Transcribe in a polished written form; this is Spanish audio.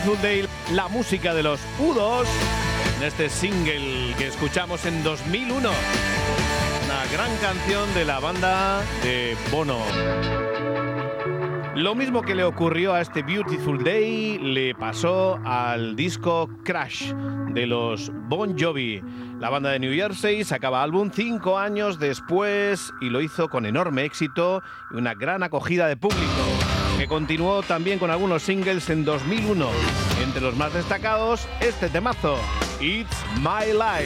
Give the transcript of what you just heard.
Beautiful Day, la música de los U2 en este single que escuchamos en 2001. Una gran canción de la banda de Bono. Lo mismo que le ocurrió a este Beautiful Day le pasó al disco Crash de los Bon Jovi. La banda de New Jersey sacaba álbum 5 años después y lo hizo con enorme éxito y una gran acogida de público, que continuó también con algunos singles en 2001. Entre los más destacados, este temazo, It's My Life.